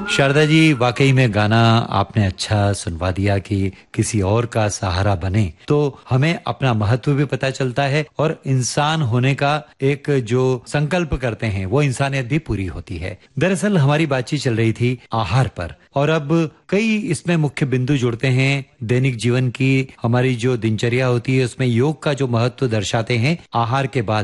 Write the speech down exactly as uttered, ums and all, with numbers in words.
शारदा जी, वाकई में गाना आपने अच्छा सुनवा दिया कि किसी और का सहारा बने तो हमें अपना महत्व भी पता चलता है और इंसान होने का एक जो संकल्प करते हैं वो इंसानियत भी पूरी होती है। दरअसल हमारी बातचीत चल रही थी आहार पर और अब कई इसमें मुख्य बिंदु जुड़ते हैं दैनिक जीवन की। हमारी जो दिनचर्या होती है उसमें योग का जो महत्व दर्शाते हैं आहार के बाद